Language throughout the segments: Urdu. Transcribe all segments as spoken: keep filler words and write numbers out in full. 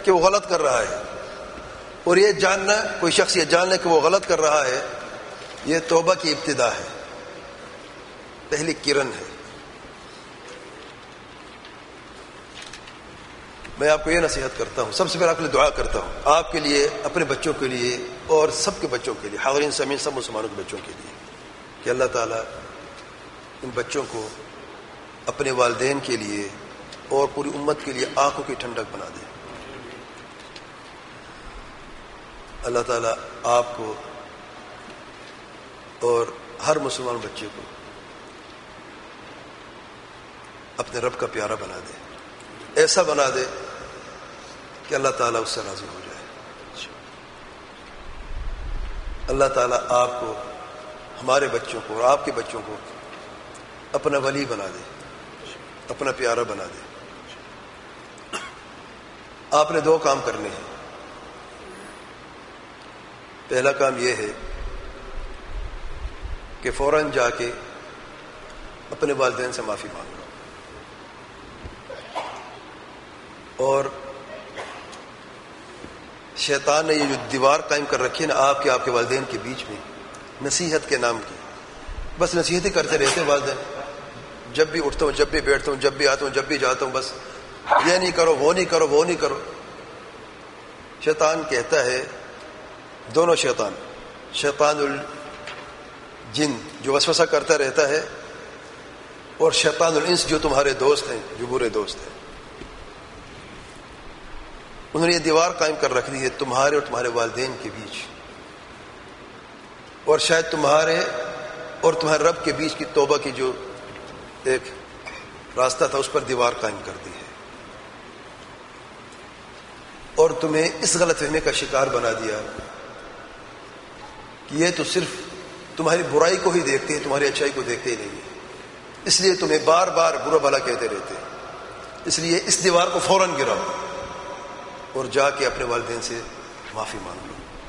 کہ وہ غلط کر رہا ہے، اور یہ جاننا، کوئی شخص یہ جاننا کہ وہ غلط کر رہا ہے، یہ توبہ کی ابتدا ہے، پہلی کرن ہے۔ میں آپ کو یہ نصیحت کرتا ہوں، سب سے پہلے آپ کے لیے دعا کرتا ہوں، آپ کے لیے، اپنے بچوں کے لیے، اور سب کے بچوں کے لیے، حاضرین سامعین سب مسلمانوں کے بچوں کے لیے، کہ اللہ تعالیٰ ان بچوں کو اپنے والدین کے لیے اور پوری امت کے لیے آنکھوں کی ٹھنڈک بنا دے۔ اللہ تعالیٰ آپ کو اور ہر مسلمان بچے کو اپنے رب کا پیارا بنا دے، ایسا بنا دے کہ اللہ تعالیٰ اس سے راضی ہو جائے۔ اللہ تعالیٰ آپ کو، ہمارے بچوں کو اور آپ کے بچوں کو اپنا ولی بنا دے، اپنا پیارا بنا دے۔ آپ نے دو کام کرنے ہیں۔ پہلا کام یہ ہے کہ فوراً جا کے اپنے والدین سے معافی مانگو، اور شیطان نے یہ جو دیوار قائم کر رکھی ہے نا آپ کے آپ کے والدین کے بیچ میں، نصیحت کے نام کی، بس نصیحت ہی کرتے رہتے ہیں والدین، جب بھی اٹھتا ہوں، جب بھی بیٹھتا ہوں، جب بھی آتا ہوں، جب بھی جاتا ہوں، بس یہ نہیں کرو، وہ نہیں کرو، وہ نہیں کرو۔ شیطان کہتا ہے، دونوں شیطان، شیطان الجن جو وسوسہ کرتا رہتا ہے، اور شیطان الانس جو تمہارے دوست ہیں، جو برے دوست ہیں، انہوں نے یہ دیوار قائم کر رکھ دی ہے تمہارے اور تمہارے والدین کے بیچ، اور شاید تمہارے اور تمہارے رب کے بیچ کی توبہ کی جو ایک راستہ تھا اس پر دیوار قائم کر دی ہے، اور تمہیں اس غلط فہمی کا شکار بنا دیا کہ یہ تو صرف تمہاری برائی کو ہی دیکھتے ہیں، تمہاری اچھائی کو دیکھتے ہی نہیں، اس لیے تمہیں بار بار برا بھلا کہتے رہتے ہیں۔ اس لیے اس دیوار کو فوراً گراؤ اور جا کے اپنے والدین سے معافی مانگ لو۔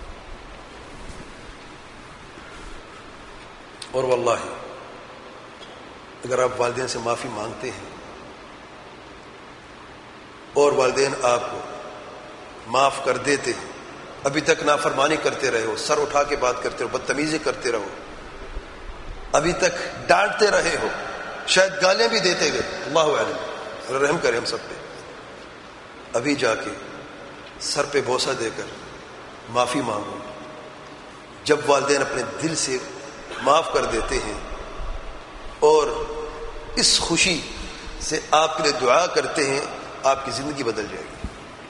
اور واللہ اگر آپ والدین سے معافی مانگتے ہیں اور والدین آپ کو معاف کر دیتے ہیں، ابھی تک نافرمانی کرتے رہے ہو، سر اٹھا کے بات کرتے رہو، بدتمیزی کرتے رہو، ابھی تک ڈانٹتے رہے ہو، شاید گالیاں بھی دیتے گئے، اللہ عالم، رحم کرے ہم سب پہ، ابھی جا کے سر پہ بوسہ دے کر معافی مانگو۔ جب والدین اپنے دل سے معاف کر دیتے ہیں اور اس خوشی سے آپ کے لیے دعا کرتے ہیں، آپ کی زندگی بدل جائے گی۔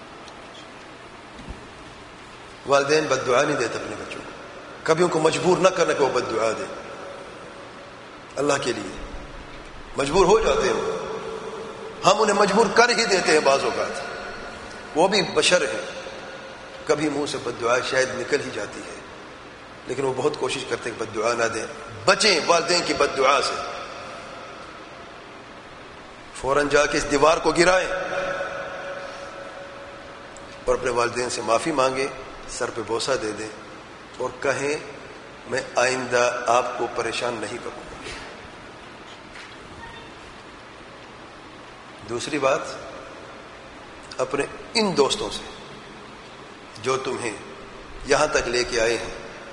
والدین بد دعا نہیں دیتے اپنے بچوں کو، کبھی ان کو مجبور نہ کرنا کہ وہ بد دعا دے، اللہ کے لیے مجبور ہو جاتے ہیں، ہم انہیں مجبور کر ہی دیتے ہیں بعض اوقات، وہ بھی بشر ہے، کبھی منہ سے بد دعا شاید نکل ہی جاتی ہے، لیکن وہ بہت کوشش کرتے ہیں کہ بد دعا نہ دیں۔ بچیں والدین کی بد دعا سے، فوراً جا کے اس دیوار کو گرائیں اور اپنے والدین سے معافی مانگیں، سر پہ بوسہ دے دیں اور کہیں میں آئندہ آپ کو پریشان نہیں کروں گا۔ دوسری بات، اپنے ان دوستوں سے جو تمہیں یہاں تک لے کے آئے ہیں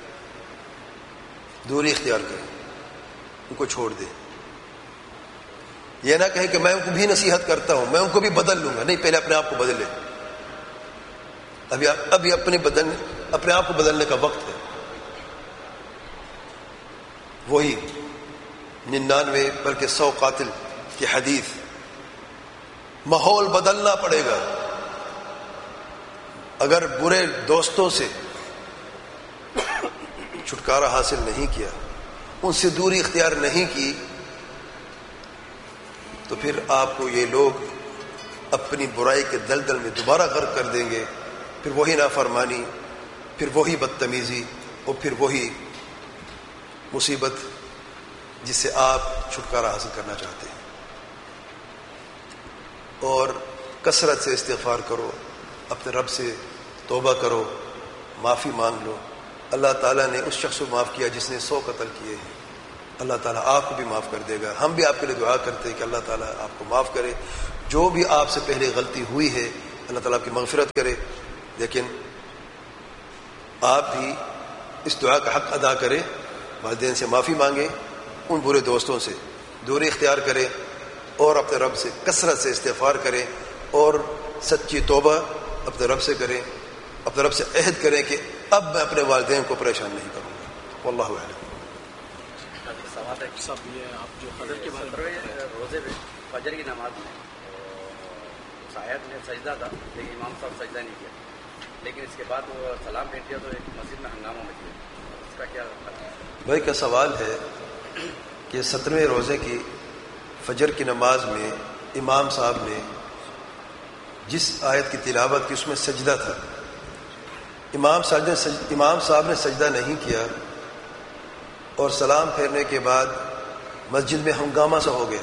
دوری اختیار کریں، ان کو چھوڑ دیں۔ یہ نہ کہیں کہ میں ان کو بھی نصیحت کرتا ہوں، میں ان کو بھی بدل لوں گا، نہیں، پہلے اپنے آپ کو بدلے، ابھی ابھی اپنے بدل اپنے آپ کو بدلنے کا وقت ہے۔ وہی ننانوے بلکہ سو قاتل کی حدیث، ماحول بدلنا پڑے گا۔ اگر برے دوستوں سے چھٹکارا حاصل نہیں کیا، ان سے دوری اختیار نہیں کی، تو پھر آپ کو یہ لوگ اپنی برائی کے دلدل میں دوبارہ غرق کر دیں گے، پھر وہی نافرمانی، پھر وہی بدتمیزی، اور پھر وہی مصیبت جس سے آپ چھٹکارا حاصل کرنا چاہتے ہیں۔ اور کثرت سے استغفار کرو، اپنے رب سے توبہ کرو، معافی مانگ لو۔ اللہ تعالیٰ نے اس شخص کو معاف کیا جس نے سو قتل کیے ہیں، اللہ تعالیٰ آپ کو بھی معاف کر دے گا۔ ہم بھی آپ کے لیے دعا کرتے ہیں کہ اللہ تعالیٰ آپ کو معاف کرے۔ جو بھی آپ سے پہلے غلطی ہوئی ہے اللہ تعالیٰ آپ کی مغفرت کرے، لیکن آپ بھی اس دعا کا حق ادا کریں، والدین سے معافی مانگیں، ان برے دوستوں سے دوری اختیار کریں اور اپنے رب سے کثرت سے استغفار کریں اور سچی توبہ اپنے رب سے کریں، اپنے رب سے عہد کریں کہ اب میں اپنے والدین کو پریشان نہیں کروں گا۔ واللہ اعلم۔ سوال ہے صاحب، یہ آپ جو فجر کے بعد روزے میں فجر کی نماز میں آیت میں سجدہ تھا لیکن امام صاحب سجدہ نہیں کیا، لیکن اس کے بعد وہ سلام بھیج دیا تو ایک مسجد میں ہنگامہ مچ گیا، اس کا کیا بھائی کا سوال ہے کہ سترویں روزے کی فجر کی نماز میں امام صاحب نے جس آیت کی تلاوت کی اس میں سجدہ تھا، امام صاحب نے سج... امام صاحب نے سجدہ نہیں کیا اور سلام پھیرنے کے بعد مسجد میں ہنگامہ سا ہو گیا،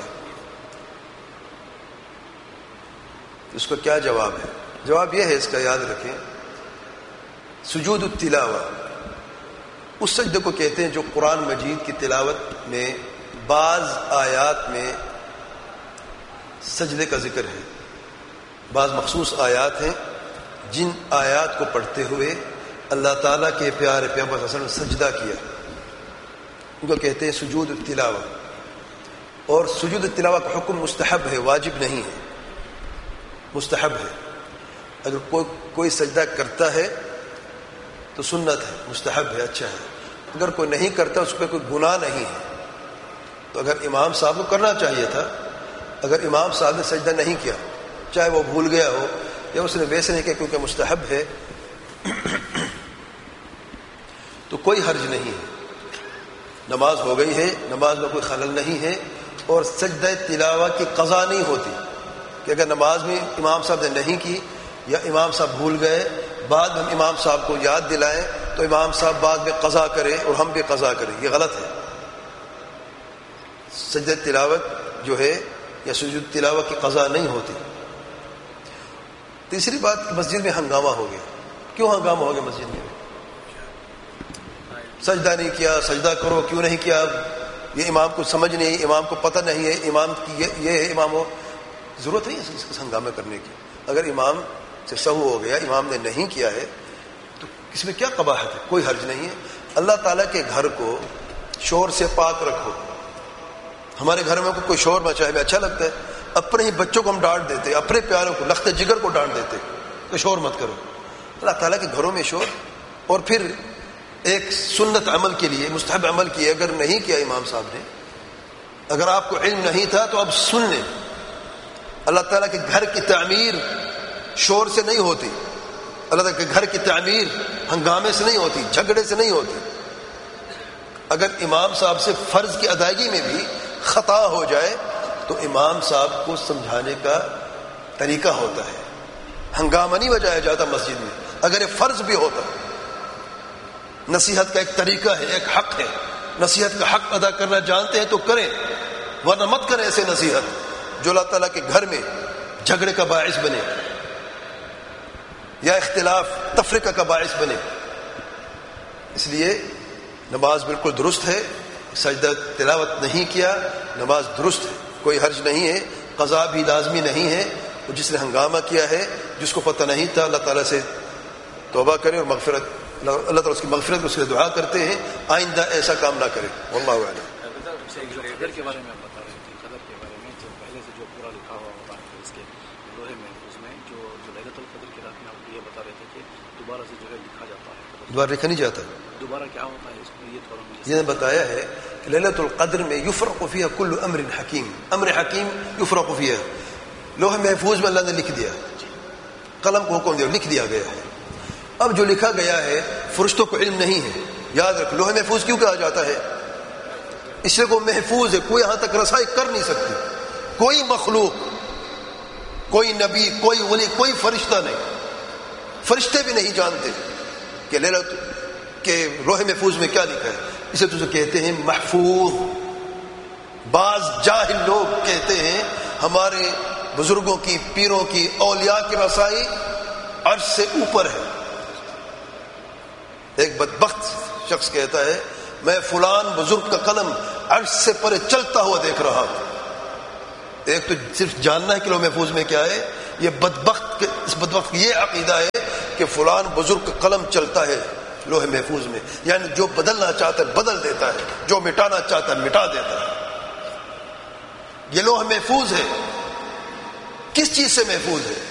اس کا کیا جواب ہے؟ جواب یہ ہے، اس کا یاد رکھیں، سجود التلاوہ اس سجدے کو کہتے ہیں جو قرآن مجید کی تلاوت میں بعض آیات میں سجدے کا ذکر ہے، بعض مخصوص آیات ہیں جن آیات کو پڑھتے ہوئے اللہ تعالیٰ کے پیارے پیغمبر صلی اللہ علیہ وسلم نے سجدہ کیا، ان کو کہتے ہیں سجود التلاوہ۔ اور سجود التلاوہ کا حکم مستحب ہے، واجب نہیں ہے، مستحب ہے۔ اگر کوئی کوئی سجدہ کرتا ہے تو سنت ہے، مستحب ہے، اچھا ہے۔ اگر کوئی نہیں کرتا اس پہ کوئی گناہ نہیں ہے۔ تو اگر امام صاحب کو کرنا چاہیے تھا، اگر امام صاحب نے سجدہ نہیں کیا، چاہے وہ بھول گیا ہو یا اس نے ویسے نہیں کیا کیونکہ مستحب ہے، تو کوئی حرج نہیں ہے، نماز ہو گئی ہے، نماز میں کوئی خلل نہیں ہے، اور سجدہ تلاوہ کی قضا نہیں ہوتی کہ اگر نماز میں امام صاحب نے نہیں کی یا امام صاحب بھول گئے، بعد ہم امام صاحب کو یاد دلائیں تو امام صاحب بعد میں قضا کریں اور ہم بھی قضا کریں، یہ غلط ہے۔ سجدہ تلاوت جو ہے یا سجود تلاوت کی قضا نہیں ہوتی۔ تیسری بات، مسجد میں ہنگامہ ہو گیا، کیوں ہنگامہ ہو گیا مسجد میں؟ سجدہ نہیں کیا، سجدہ کرو، کیوں نہیں کیا؟ یہ امام کو سمجھ نہیں، امام کو پتہ نہیں ہے، امام کی یہ ہے، امام ہو، ضرورت نہیں ہے اس کو ہنگامہ کرنے کی۔ اگر امام سے سہو ہو گیا، امام نے نہیں کیا ہے تو اس میں کیا قباحت ہے؟ کوئی حرج نہیں ہے۔ اللہ تعالیٰ کے گھر کو شور سے پاک رکھو۔ ہمارے گھر میں کوئی شور مچائے ہمیں اچھا لگتا ہے، اپنے ہی بچوں کو ہم ڈانٹ دیتے، اپنے پیاروں کو، لخت جگر کو ڈانٹ دیتے کہ شور مت کرو۔ اللہ تعالیٰ کے گھروں میں شور، اور پھر ایک سنت عمل کے لیے، مستحب عمل کیے، اگر نہیں کیا امام صاحب نے، اگر آپ کو علم نہیں تھا تو اب سن لیں۔ اللہ تعالیٰ کے گھر کی تعمیر شور سے نہیں ہوتی، اللہ تعالیٰ کے گھر کی تعمیر ہنگامے سے نہیں ہوتی، جھگڑے سے نہیں ہوتی۔ اگر امام صاحب سے فرض کی ادائیگی میں بھی خطا ہو جائے تو امام صاحب کو سمجھانے کا طریقہ ہوتا ہے، ہنگامہ نہیں بجایا جاتا مسجد میں۔ اگر یہ فرض بھی ہوتا، نصیحت کا ایک طریقہ ہے، ایک حق ہے، نصیحت کا حق ادا کرنا جانتے ہیں تو کریں، ورنہ مت کریں ایسے نصیحت جو اللہ تعالیٰ کے گھر میں جھگڑے کا باعث بنے یا اختلاف تفرقہ کا باعث بنے۔ اس لیے نماز بالکل درست ہے، سجدہ تلاوت نہیں کیا، نماز درست ہے، کوئی حرج نہیں ہے، قضا بھی لازمی نہیں ہے۔ اور جس نے ہنگامہ کیا ہے، جس کو پتہ نہیں تھا، اللہ تعالیٰ سے توبہ کرے اور مغفرت، اللہ تعالیٰ اس کی مغفرت اس کے دعا کرتے ہیں، آئندہ ایسا کام نہ کرے۔ واللہ اعلم۔ قدر کے بارے میں آپ بتا رہے تھے، قدر کے بارے میں جو پہلے سے جو پورا لکھا ہوا ہوتا ہے اس کے لوہے میں، اس میں جو جو لیلۃ القدر کی رات میں آپ کو یہ بتا رہے تھے کہ دوبارہ سے جو ہے لکھا جاتا ہے، دوبارہ لکھا نہیں جاتا، دوبارہ کیا ہوتا ہے اس میں یہ تھوڑا مجھے یہ نے بتایا ہے کہ لیلۃ القدر میں یفرق فیہا کل امر حکیم، امر حکیم یفرق فیہا، لوح محفوظ میں اللہ نے لکھ دیا، قلم کو حکم دیا، لکھ دیا گیا ہے۔ اب جو لکھا گیا ہے فرشتوں کو علم نہیں ہے، یاد رکھ، لوح محفوظ کیوں کہا جاتا ہے؟ اس لیے وہ محفوظ ہے، کوئی یہاں تک رسائی کر نہیں سکتی، کوئی مخلوق، کوئی نبی، کوئی ولی، کوئی فرشتہ نہیں، فرشتے بھی نہیں جانتے کہ لیلۃ کے لوح محفوظ میں کیا لکھا ہے، اسے تو کہتے ہیں محفوظ۔ بعض جاہل لوگ کہتے ہیں ہمارے بزرگوں کی، پیروں کی، اولیاء کی رسائی عرش سے اوپر ہے۔ ایک بدبخت شخص کہتا ہے میں فلان بزرگ کا قلم عرش سے پرے چلتا ہوا دیکھ رہا ہوں۔ ایک تو صرف جاننا ہے کہ لوح محفوظ میں کیا ہے، یہ بدبخت اس بدبخت یہ عقیدہ ہے کہ فلان بزرگ کا قلم چلتا ہے لوح محفوظ میں، یعنی جو بدلنا چاہتا ہے بدل دیتا ہے، جو مٹانا چاہتا ہے مٹا دیتا ہے. یہ لوح محفوظ ہے. کس چیز سے محفوظ ہے؟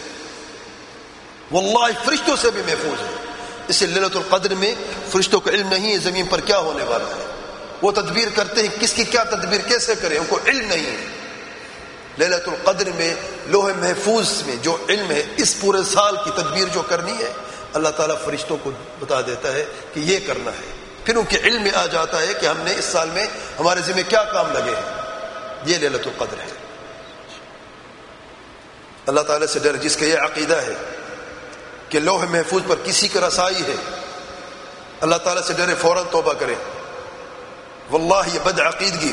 واللہ فرشتوں سے بھی محفوظ ہے. اس سے لیلۃ القدر میں فرشتوں کا علم نہیں ہے زمین پر کیا ہونے والا ہے. وہ تدبیر کرتے ہیں کس کی کیا تدبیر کیسے کریں، ان کو علم نہیں ہے. لیلۃ القدر میں لوح محفوظ میں جو علم ہے اس پورے سال کی تدبیر جو کرنی ہے اللہ تعالیٰ فرشتوں کو بتا دیتا ہے کہ یہ کرنا ہے. پھر ان کے علم میں آ جاتا ہے کہ ہم نے اس سال میں ہمارے ذمہ کیا کام لگے ہیں. یہ لیلۃ القدر ہے. اللہ تعالیٰ سے ڈر جس کا یہ عقیدہ ہے کہ لوح محفوظ پر کسی کا رسائی ہے، اللہ تعالیٰ سے ڈرے، فوراً توبہ کرے. واللہ یہ بد عقیدگی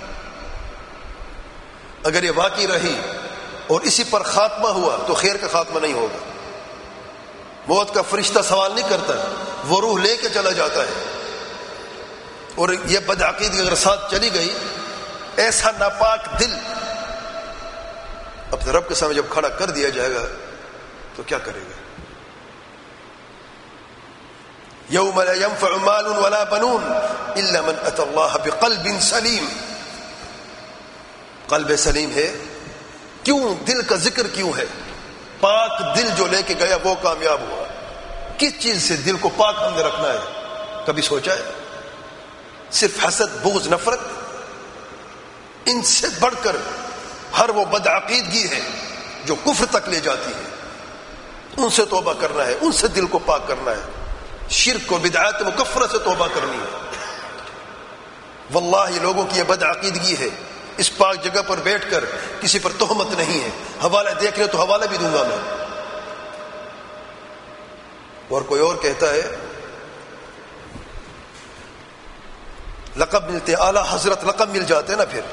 اگر یہ واقعی رہی اور اسی پر خاتمہ ہوا تو خیر کا خاتمہ نہیں ہوگا. موت کا فرشتہ سوال نہیں کرتا، وہ روح لے کے چلا جاتا ہے. اور یہ بد عقیدگی اگر ساتھ چلی گئی، ایسا ناپاک دل اپنے رب کے سامنے جب کھڑا کر دیا جائے گا تو کیا کرے گا؟ یوم لا ينفع مال ولا بنون الا من اتى الله بقلب سلیم. قلب سلیم ہے کیوں؟ دل کا ذکر کیوں ہے؟ پاک دل جو لے کے گیا وہ کامیاب ہوا. کس چیز سے دل کو پاک ہم نے رکھنا ہے؟ کبھی سوچا ہے؟ صرف حسد، بغض، نفرت، ان سے بڑھ کر ہر وہ بد عقیدگی ہے جو کفر تک لے جاتی ہے. ان سے توبہ کرنا ہے، ان سے دل کو پاک کرنا ہے. شرک و بدعات مکفرہ سے توبہ کرنی ہے. واللہ لوگوں کی یہ بد عقیدگی ہے. اس پاک جگہ پر بیٹھ کر کسی پر تہمت نہیں ہے. حوالہ دیکھ لے تو حوالہ بھی دوں گا میں. اور کوئی اور کہتا ہے لقب ملتے، اعلی حضرت لقب مل جاتے نا. پھر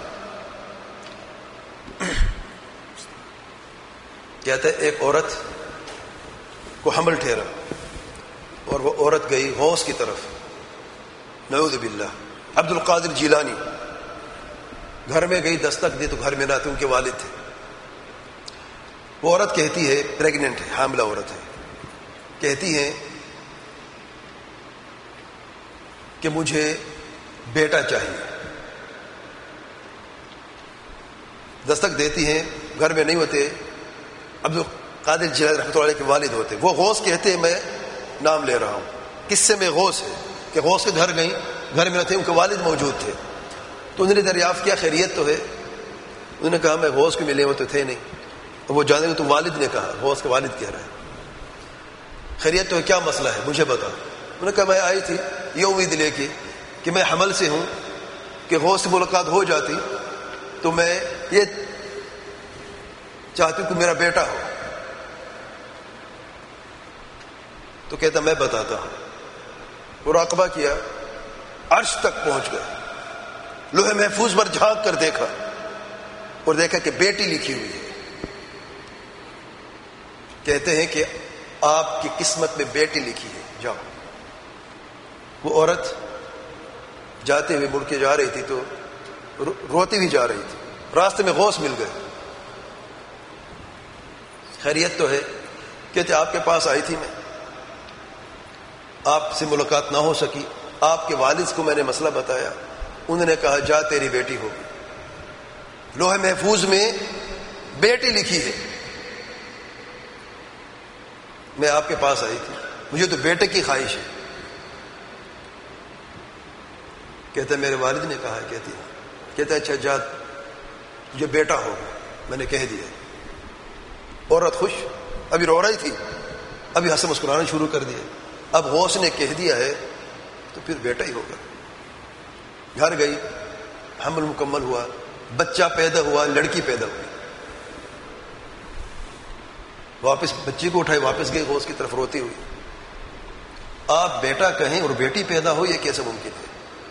کہتا ہے ایک عورت کو حمل ٹھہرا اور وہ عورت گئی غوث کی طرف، نعوذ باللہ. عبد القادر جیلانی گھر میں گئی، دستک دی تو گھر میں نہ تھے، ان کے والد تھے. وہ عورت کہتی ہے، پریگننٹ ہے، حاملہ عورت ہے، کہتی ہے کہ مجھے بیٹا چاہیے. دستک دیتی ہیں، گھر میں نہیں ہوتے. عبد القادر جیلانی رحمۃ اللہ علیہ کے والد ہوتے. وہ غوث کہتے ہیں میں نام لے رہا ہوں. کس سے میں غوث ہے کہ غوث کے گھر گئیں، گھر میں نہ تھے، ان کے والد موجود تھے. تو انہوں نے دریافت کیا خیریت تو ہے؟ انہوں نے کہا میں غوث کو ملے ہوئے تو تھے نہیں. وہ جانے گے تو والد نے کہا، غوث کے والد کہہ رہا ہے خیریت تو ہے، کیا مسئلہ ہے مجھے بتا. انہوں نے کہا میں آئی تھی یہ امید لے کے کہ میں حمل سے ہوں کہ غوث سے ملاقات ہو جاتی تو میں یہ چاہتی ہوں کہ میرا بیٹا ہو. تو کہتا میں بتاتا ہوں. مراقبہ کیا، عرش تک پہنچ گئے، لوح محفوظ پر جھانک کر دیکھا اور دیکھا کہ بیٹی لکھی ہوئی ہے. کہتے ہیں کہ آپ کی قسمت میں بیٹی لکھی ہے، جاؤ. وہ عورت جاتے ہوئے مڑ کے جا رہی تھی تو روتی بھی جا رہی تھی. راستے میں غوث مل گئے. خیریت تو ہے؟ کہتے آپ کے پاس آئی تھی میں، آپ سے ملاقات نہ ہو سکی. آپ کے والد کو میں نے مسئلہ بتایا، انہوں نے کہا جا تیری بیٹی ہوگی. لوح محفوظ میں بیٹی لکھی ہے. میں آپ کے پاس آئی تھی، مجھے تو بیٹے کی خواہش ہے. کہتے میرے والد نے کہا. کہتی کہتا اچھا جا تجھے بیٹا ہوگا. میں نے کہہ دیا. عورت خوش، ابھی رو رہی تھی، ابھی ہنس مسکرانا شروع کر دیا. اب غوث نے کہہ دیا ہے تو پھر بیٹا ہی ہوگا. گھر گئی، حمل مکمل ہوا، بچہ پیدا ہوا، لڑکی پیدا ہوئی. واپس بچی کو اٹھائی، واپس گئی غوث کی طرف روتی ہوئی. آپ بیٹا کہیں اور بیٹی پیدا ہو، یہ کیسے ممکن ہے؟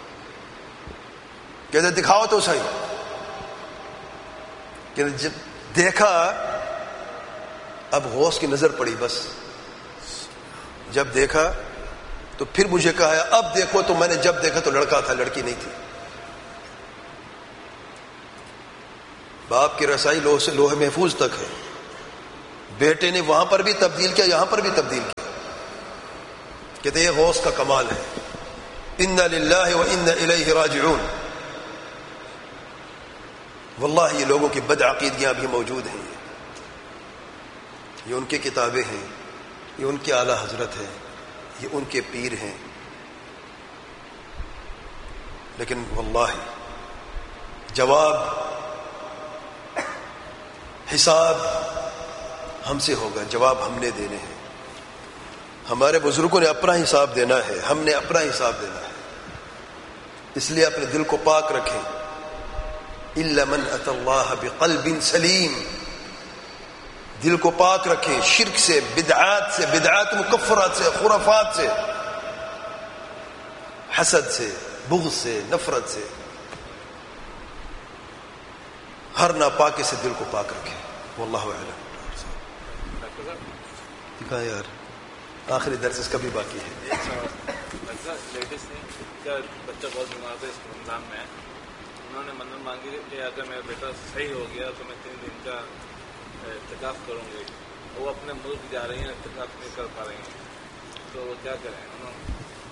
کہتے دکھاؤ تو صحیح. کہ جب دیکھا اب غوث کی نظر پڑی. بس جب دیکھا تو پھر مجھے کہا اب دیکھو. تو میں نے جب دیکھا تو لڑکا تھا، لڑکی نہیں تھی. باپ کی رسائی لوح سے لوح محفوظ تک ہے. بیٹے نے وہاں پر بھی تبدیل کیا، یہاں پر بھی تبدیل کیا. کہتے یہ غوث کا کمال ہے. انا للہ و انا الیہ راجعون. واللہ یہ لوگوں کی بد عقیدگیاں بھی موجود ہیں. یہ ان کی کتابیں ہیں، یہ ان کے اعلی حضرت ہیں، یہ ان کے پیر ہیں، لیکن واللہ جواب حساب ہم سے ہوگا، جواب ہم نے دینے ہیں. ہمارے بزرگوں نے اپنا حساب دینا ہے، ہم نے اپنا حساب دینا ہے. اس لیے اپنے دل کو پاک رکھیں. الا من اتى الله بقلب سلیم. دل کو پاک رکھیں شرک سے، بدعات سے، بدعات مکفرات سے، خرافات سے، حسد سے، بغض سے، نفرت سے، ہر ناپاکی سے دل کو پاک رکھیں. واللہ اعلم. دکھا یار آخری درس اس کا بھی باقی ہے. لیڈیز نے کیا بچہ بہت بیمار تھا اس رمضان میں، انہوں نے منت مانگی کہ اگر میرا بیٹا صحیح ہو گیا تو میں تین دن کا اعتکاف کروں گی. وہ اپنے ملک جا رہی ہیں، اعتکاف نہیں کر پا رہی ہیں، تو وہ کیا کریں؟ انہوں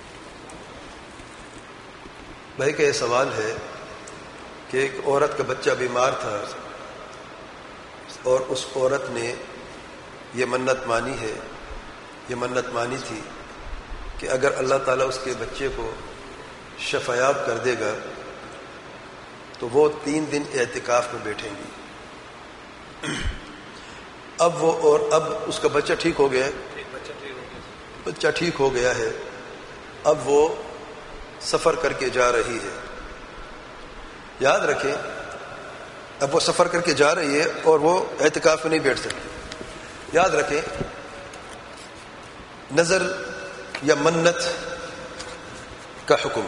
بھائی کا یہ سوال ہے کہ ایک عورت کا بچہ بیمار تھا اور اس عورت نے یہ منت مانی ہے، یہ منت مانی تھی کہ اگر اللہ تعالیٰ اس کے بچے کو شفایاب کر دے گا تو وہ تین دن اعتکاف میں بیٹھیں گی. اب وہ اور اب اس کا بچہ ٹھیک ہو گیا ہے، بچہ ٹھیک ہو گیا ہے، اب وہ سفر کر کے جا رہی ہے. یاد رکھیں اب وہ سفر کر کے جا رہی ہے اور وہ اعتکاف میں نہیں بیٹھ سکتی. یاد رکھیں نظر یا منت کا حکم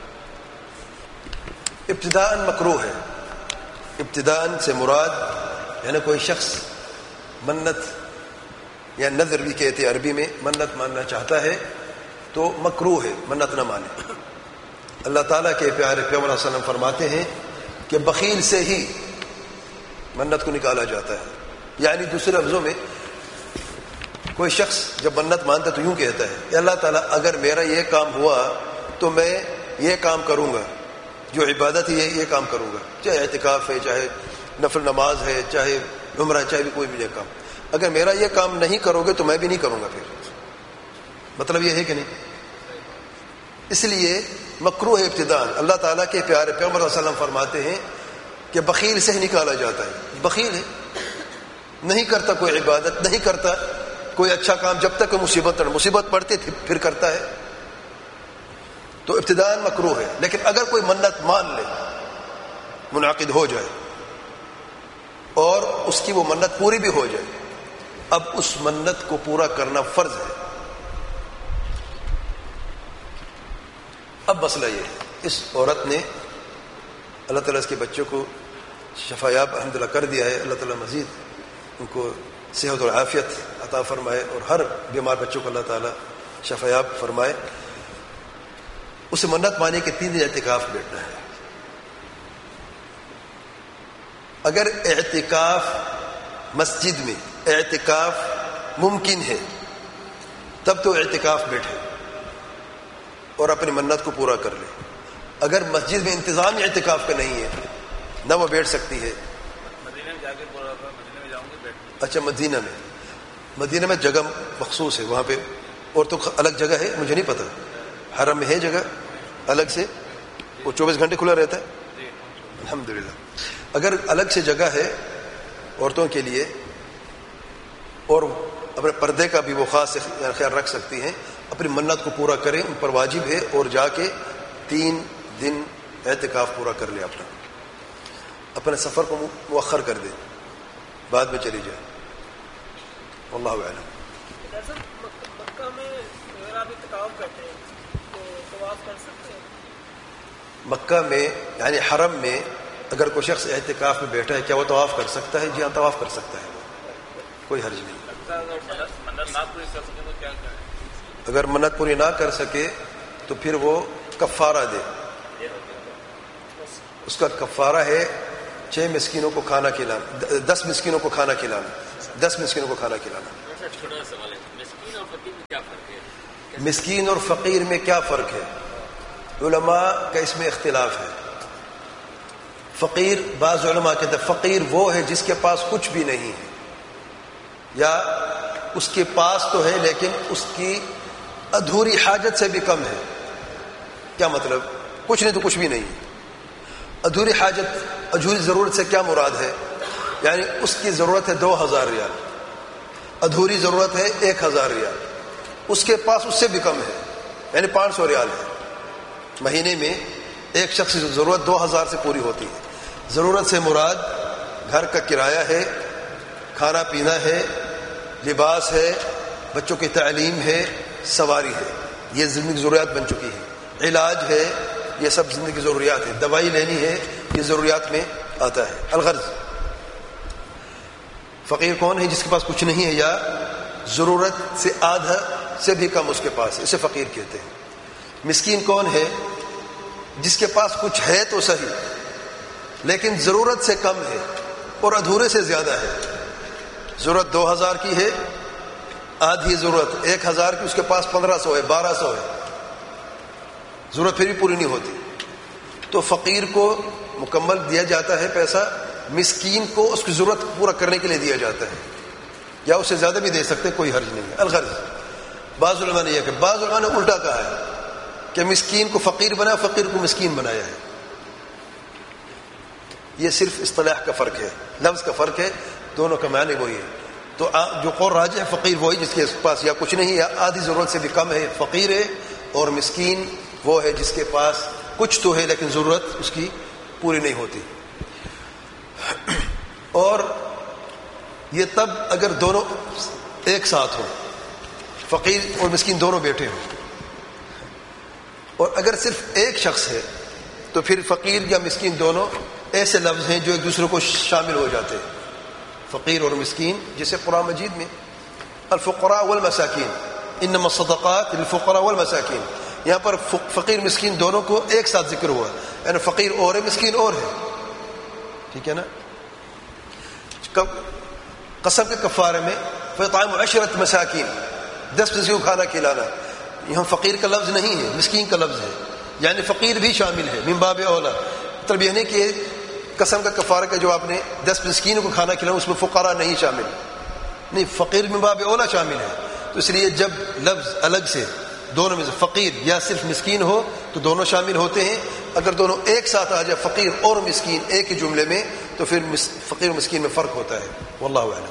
ابتداءً مکروہ ہے. ابتداءً سے مراد یعنی کوئی شخص منت یا نظر بھی کہتے ہیں عربی میں، منت ماننا چاہتا ہے تو مکروہ ہے، منت نہ مانے. اللہ تعالیٰ کے پیارے پیغمبر صلی اللہ علیہ وسلم فرماتے ہیں کہ بخیل سے ہی منت کو نکالا جاتا ہے. یعنی دوسرے لفظوں میں کوئی شخص جب منت مانتا تو یوں کہتا ہے کہ اللہ تعالیٰ اگر میرا یہ کام ہوا تو میں یہ کام کروں گا، جو عبادت ہے یہ کام کروں گا، چاہے اعتکاف ہے، چاہے نفل نماز ہے، چاہے عمرہ، چاہے بھی کوئی بھی یہ کام. اگر میرا یہ کام نہیں کرو گے تو میں بھی نہیں کروں گا. پھر مطلب یہ ہے کہ نہیں؟ اس لیے مکروہ ابتداء. اللہ تعالیٰ کے پیارے پیغمبر صلی اللہ علیہ وسلم فرماتے ہیں کہ بخیل سے ہی نکالا جاتا ہے. بخیل ہے، نہیں کرتا کوئی عبادت، نہیں کرتا کوئی اچھا کام جب تک مصیبت مصیبت پڑتی پھر کرتا ہے، تو ابتداء مکروہ ہے. لیکن اگر کوئی منت مان لے، منعقد ہو جائے اور اس کی وہ منت پوری بھی ہو جائے، اب اس منت کو پورا کرنا فرض ہے. اب مسئلہ یہ ہے اس عورت نے اللہ تعالیٰ اس کے بچوں کو شفایاب الحمدللہ کر دیا ہے. اللہ تعالیٰ مزید ان کو صحت اور عافیت عطا فرمائے اور ہر بیمار بچوں کو اللہ تعالیٰ شفایاب فرمائے. اسے منت مانے کے تین دن اعتکاف بیٹھنا ہے. اگر اعتکاف مسجد میں اعتکاف ممکن ہے تب تو اعتکاف بیٹھے اور اپنی منت کو پورا کر لے. اگر مسجد میں انتظام اعتکاف کا نہیں ہے نہ وہ بیٹھ سکتی ہے. مدینہ میں جا کے بول رہا تھا مدینہ میں جاؤں گی بیٹھ. اچھا مدینہ میں مدینہ میں جگہ مخصوص ہے وہاں پہ، اور تو الگ جگہ ہے مجھے نہیں پتہ. حرم میں ہے جگہ الگ سے، وہ چوبیس گھنٹے کھلا رہتا ہے الحمدللہ. اگر الگ سے جگہ ہے عورتوں کے لیے اور اپنے پردے کا بھی وہ خاص خیال رکھ سکتی ہیں، اپنی منت کو پورا کریں، ان پر واجب ہے. اور جا کے تین دن اعتکاف پورا کر لیں، اپنا اپنے سفر کو مؤخر کر دیں، بعد میں چلی جائے. واللہ اعلم. مکہ میں اگر آپ اعتکاف کرتے ہیں تو طواف کر سکتے ہیں؟ مکہ میں یعنی حرم میں اگر کوئی شخص اعتکاف میں بیٹھا ہے کیا وہ طواف کر سکتا ہے؟ جی ہاں طواف کر سکتا ہے، کوئی حرج نہیں. اگر منت پوری نہ کر سکے تو پھر وہ کفارہ دے. اس کا کفارہ ہے چھ مسکینوں کو کھانا کھلانا، دس مسکینوں کو کھانا کھلانا. دس مسکینوں کو کھانا کھلانا. چھوٹا سوال ہے, مسکین اور فقیر میں کیا فرق ہے؟ مسکین اور فقیر میں کیا فرق ہے؟ علماء کا اس میں اختلاف ہے. فقیر, بعض علماء کہتے ہیں فقیر وہ ہے جس کے پاس کچھ بھی نہیں ہے, یا اس کے پاس تو ہے لیکن اس کی ادھوری حاجت سے بھی کم ہے. کیا مطلب؟ کچھ نہیں تو کچھ بھی نہیں. ادھوری حاجت, ادھوری ضرورت سے کیا مراد ہے؟ یعنی اس کی ضرورت ہے دو ہزار ریال, ادھوری ضرورت ہے ایک ہزار ریال, اس کے پاس اس سے بھی کم ہے, یعنی پانچ سو ریال ہے. مہینے میں ایک شخص کی ضرورت دو ہزار سے پوری ہوتی ہے. ضرورت سے مراد گھر کا کرایہ ہے, کھانا پینا ہے, لباس ہے, بچوں کی تعلیم ہے, سواری ہے, یہ زندگی ضروریات بن چکی ہے. علاج ہے, یہ سب زندگی کی ضروریات ہے. دوائی لینی ہے, یہ ضروریات میں آتا ہے. الغرض, فقیر کون ہے؟ جس کے پاس کچھ نہیں ہے یا ضرورت سے آدھا سے بھی کم اس کے پاس ہے, اسے فقیر کہتے ہیں. مسکین کون ہے؟ جس کے پاس کچھ ہے تو صحیح لیکن ضرورت سے کم ہے اور ادھورے سے زیادہ ہے. ضرورت دو ہزار کی ہے, آدھی ضرورت ایک ہزار کی, اس کے پاس پندرہ سو ہے, بارہ سو ہے, ضرورت پھر بھی پوری نہیں ہوتی. تو فقیر کو مکمل دیا جاتا ہے پیسہ, مسکین کو اس کی ضرورت پورا کرنے کے لیے دیا جاتا ہے, یا اس سے زیادہ بھی دے سکتے, کوئی حرج نہیں ہے. الغرض, بعض علماء نے یہ کہ بعض علماء نے الٹا کہا ہے کہ مسکین کو فقیر بنا, فقیر کو مسکین بنایا ہے. یہ صرف اصطلاح کا فرق ہے, لفظ کا فرق ہے, دونوں کا معنی وہی ہے. تو جو قول راجح ہے, فقیر وہی جس کے پاس یا کچھ نہیں یا آدھی ضرورت سے بھی کم ہے, فقیر ہے. اور مسکین وہ ہے جس کے پاس کچھ تو ہے لیکن ضرورت اس کی پوری نہیں ہوتی. اور یہ تب اگر دونوں ایک ساتھ ہوں, فقیر اور مسکین دونوں بیٹھے ہوں. اور اگر صرف ایک شخص ہے تو پھر فقیر یا مسکین دونوں ایسے لفظ ہیں جو ایک دوسرے کو شامل ہو جاتے ہیں. فقیر اور مسکین, جسے قرآن مجید میں الفقراء والمساکین, انما الصدقات للفقراء والمساکین, یہاں پر فقیر مسکین دونوں کو ایک ساتھ ذکر ہوا, یعنی فقیر اور ہے, مسکین اور ہے. ٹھیک ہے نا؟ قسم کے کفارے میں فطعام عشرت مساکین, دس مسکین کو کھانا کھلانا. یہاں فقیر کا لفظ نہیں ہے, مسکین کا لفظ ہے, یعنی فقیر بھی شامل ہے. من باب اولا, مطلب یہ نہیں کہ قسم کا کفارہ کا جو آپ نے دس مسکینوں کو کھانا کھلانا اس میں فقراء نہیں شامل, نہیں, فقیر من باب اولا شامل ہے. تو اس لیے جب لفظ الگ سے دونوں میں سے فقیر یا صرف مسکین ہو تو دونوں شامل ہوتے ہیں. اگر دونوں ایک ساتھ آ جائے, فقیر اور مسکین ایک ہی جملے میں, تو پھر فقیر و مسکین میں فرق ہوتا ہے. واللہ اعلم.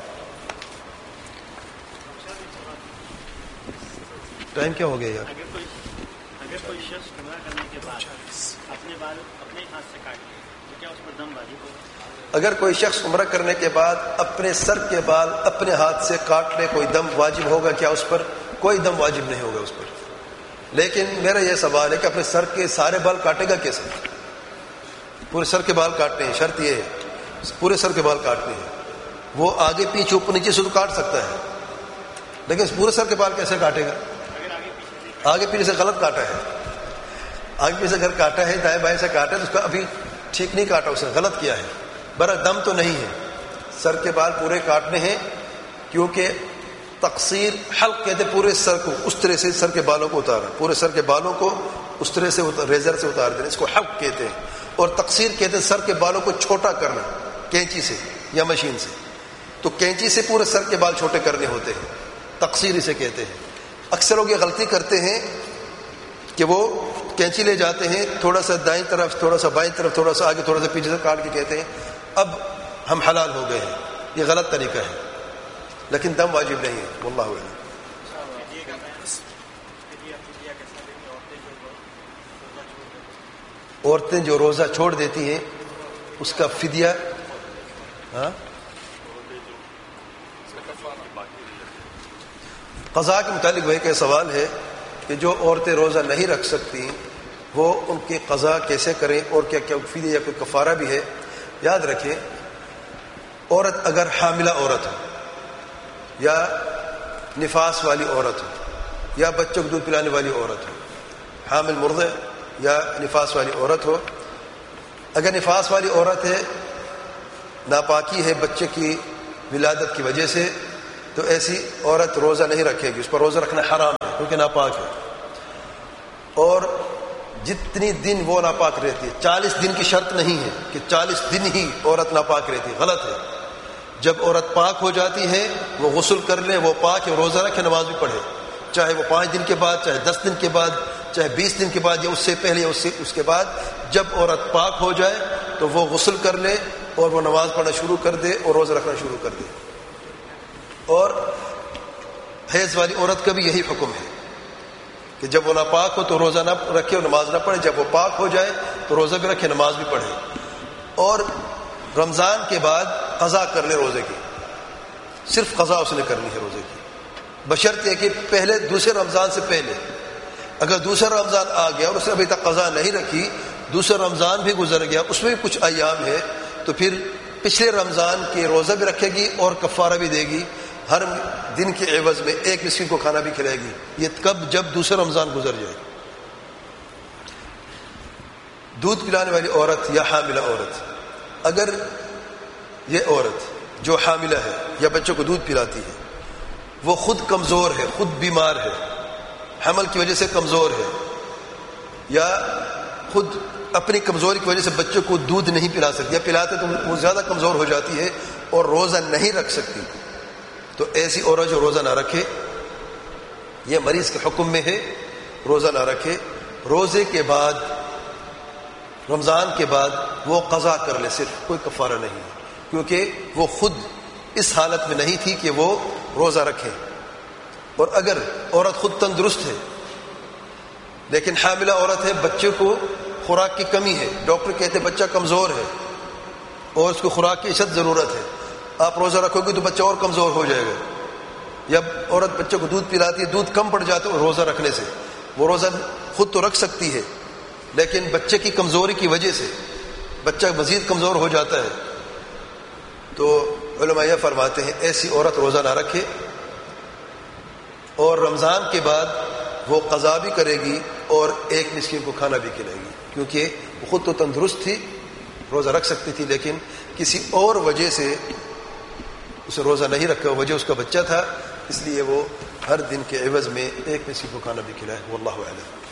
ٹائم کیا ہو گیا یار؟ اگر کوئی اگر کوئی شخص عمرہ کرنے کے بعد اپنے بال اپنے ہاتھ سے کاٹ لے تو کیا اس پر دم واجب ہوگا؟ اگر کوئی شخص عمرہ کرنے کے بعد اپنے سر کے بال اپنے ہاتھ سے کاٹ لے, کوئی دم واجب ہوگا کیا اس پر؟ کوئی دم واجب نہیں ہوگا اس پر. لیکن میرا یہ سوال ہے کہ اپنے سر کے سارے بال کاٹے گا کیسے؟ پورے سر کے بال کاٹنے ہیں, شرط یہ ہے پورے سر کے بال کاٹنے ہیں. وہ آگے پیچھے اوپر نیچے سے تو کاٹ سکتا ہے, لیکن پورے سر کے بال کیسے کاٹے گا؟ آگے پیچھے سے غلط کاٹا ہے, آگے پیچھے سے اگر کاٹا ہے, دائیں بائیں سے کاٹا ہے, تو اس کا ابھی ٹھیک نہیں کاٹا, اس نے غلط کیا ہے. برا دم تو نہیں ہے, سر کے بال پورے کاٹنے ہیں, کیونکہ تقصیر حلق کہتے پورے سر کو اس طرح سے سر کے بالوں کو اتارا, پورے سر کے بالوں کو اس طرح سے ریزر سے اتار دینا, اس کو حلق کہتے ہیں. اور تقصیر کہتے ہیں سر کے بالوں کو چھوٹا کرنا کینچی سے یا مشین سے. تو کینچی سے پورے سر کے بال چھوٹے کرنے ہوتے ہیں, تقصیر اسے کہتے ہیں. اکثر لوگ یہ غلطی کرتے ہیں کہ وہ کینچی لے جاتے ہیں, تھوڑا سا دائیں طرف, تھوڑا سا بائیں طرف, تھوڑا سا آگے, تھوڑا سا پیچھے سے کاٹ کے کہتے ہیں اب ہم حلال ہو گئے ہیں. یہ غلط طریقہ ہے, لیکن دم واجب نہیں ہے. واللہ اعلم. عورتیں جو روزہ چھوڑ دیتی ہیں اس کا فدیہ, ہاں, قضاء کے متعلق وہی کا سوال ہے کہ جو عورتیں روزہ نہیں رکھ سکتی وہ ان کی قضاء کیسے کریں, اور کیا کیا فدیہ یا کوئی کفارہ بھی ہے. یاد رکھیں, عورت اگر حاملہ عورت ہو یا نفاس والی عورت ہو یا بچوں کو دودھ پلانے والی عورت ہو, حامل مرضع یا نفاس والی عورت ہو, اگر نفاس والی عورت ہے, ناپاکی ہے, بچے کی ولادت کی وجہ سے، تو ایسی عورت روزہ نہیں رکھے گی، اس پر روزہ رکھنا حرام ہے کیونکہ ناپاک ہے. اور جتنی دن وہ ناپاک رہتی ہے، چالیس دن کی شرط نہیں ہے کہ چالیس دن ہی عورت ناپاک رہتی ہے، غلط ہے. جب عورت پاک ہو جاتی ہے وہ غسل کر لے، وہ پاک ہے، روزہ رکھے، نماز بھی پڑھے، چاہے وہ پانچ دن کے بعد، چاہے دس دن کے بعد، چاہے بیس دن کے بعد، یا اس سے پہلے یا اس سے اس کے بعد. جب عورت پاک ہو جائے تو وہ غسل کر لے اور وہ نماز پڑھنا شروع کر دے اور روزہ رکھنا شروع کر دے. اور حیض والی عورت کا بھی یہی حکم ہے کہ جب وہ ناپاک ہو تو روزہ نہ رکھے اور نماز نہ پڑھے، جب وہ پاک ہو جائے تو روزہ بھی رکھے، نماز بھی پڑھے. اور رمضان کے بعد قضا کر لے روزے کی، صرف قضا اس نے کرنی ہے روزے کی، بشرط یہ کہ پہلے دوسرے رمضان سے پہلے. اگر دوسرا رمضان آ گیا اور اس نے ابھی تک قضا نہیں رکھی، دوسرا رمضان بھی گزر گیا، اس میں بھی کچھ ایام ہے، تو پھر پچھلے رمضان کے روزہ بھی رکھے گی اور کفارہ بھی دے گی، ہر دن کے عوض میں ایک مسکین کو کھانا بھی کھلائے گی. یہ کب؟ جب دوسرا رمضان گزر جائے. دودھ پلانے والی عورت یا حاملہ عورت، اگر یہ عورت جو حاملہ ہے یا بچوں کو دودھ پلاتی ہے وہ خود کمزور ہے، خود بیمار ہے، حمل کی وجہ سے کمزور ہے، یا خود اپنی کمزوری کی وجہ سے بچوں کو دودھ نہیں پلا سکتی، یا پلاتے تو وہ زیادہ کمزور ہو جاتی ہے اور روزہ نہیں رکھ سکتی، تو ایسی عورت جو روزہ نہ رکھے، یہ مریض کے حکم میں ہے، روزہ نہ رکھے. روزے کے بعد، رمضان کے بعد وہ قضا کر لے، صرف، کوئی کفارہ نہیں ہے، کیونکہ وہ خود اس حالت میں نہیں تھی کہ وہ روزہ رکھے. اور اگر عورت خود تندرست ہے لیکن حاملہ عورت ہے، بچے کو خوراک کی کمی ہے، ڈاکٹر کہتے ہیں بچہ کمزور ہے اور اس کو خوراک کی اشد ضرورت ہے، آپ روزہ رکھو گے تو بچہ اور کمزور ہو جائے گا. یا عورت بچے کو دودھ پلاتی ہے، دودھ کم پڑ جاتا ہے روزہ رکھنے سے، وہ روزہ خود تو رکھ سکتی ہے لیکن بچے کی کمزوری کی وجہ سے بچہ مزید کمزور ہو جاتا ہے. تو علماء یہ فرماتے ہیں ایسی عورت روزہ نہ رکھے اور رمضان کے بعد وہ قضا بھی کرے گی اور ایک مسکین کو کھانا بھی کھلائے گی، کیونکہ وہ خود تو تندرست تھی، روزہ رکھ سکتی تھی، لیکن کسی اور وجہ سے اسے روزہ نہیں رکھا، وجہ اس کا بچہ تھا، اس لیے وہ ہر دن کے عوض میں ایک مسکین کو کھانا بھی کھلائے. واللہ اعلم.